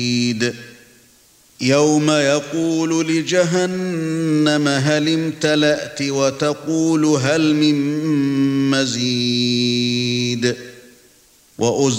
يوم يقول لجهنم هل امتلأت وتقول هل من مزيد